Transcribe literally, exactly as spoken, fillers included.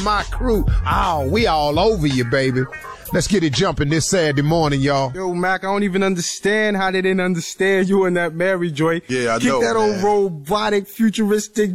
my crew. Oh, we all over you, baby. Let's get it jumping this Saturday morning, y'all. Yo, Mac, I don't even understand how they didn't understand you and that Mary Joy. Yeah, I Kick know, that old man. robotic, futuristic